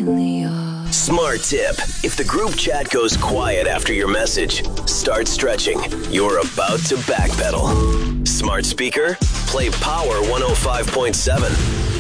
really are. Smart tip. If the group chat goes quiet after your message, start stretching. You're about to backpedal. Smart speaker, play Power 105.7.